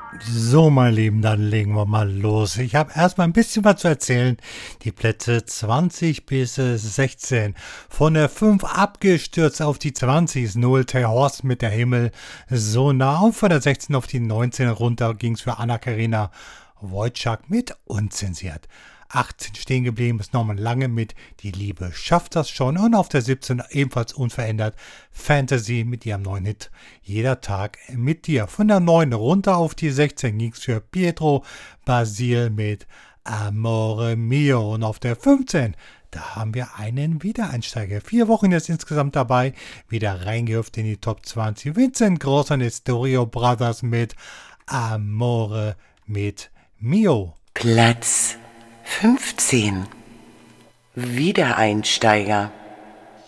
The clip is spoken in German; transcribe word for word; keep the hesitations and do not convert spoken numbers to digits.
So, mein Lieben, dann legen wir mal los. Ich habe erstmal ein bisschen was zu erzählen. Die Plätze zwanzig bis äh, sechzehn. Von der fünf abgestürzt auf die zwanzig ist null. Der Horst mit der Himmel so nah. Und von der sechzehn auf die neunzehn runter ging es für Anna-Karina Wojcik mit unzensiert. achtzehn stehen geblieben ist Norman Lange mit Die Liebe schafft das schon. Und auf der siebzehn ebenfalls unverändert Fantasy mit ihrem neuen Hit Jeder Tag mit dir. Von der neun runter auf die sechzehn ging es für Pietro Basil mit Amore Mio. Und auf der fünfzehn, da haben wir einen Wiedereinsteiger. Vier Wochen jetzt insgesamt dabei. Wieder reingehüpft in die Top zwanzig. Vincent Gross und Stereo Brothers mit Amore mit Mio. Platz fünfzehn. Wiedereinsteiger.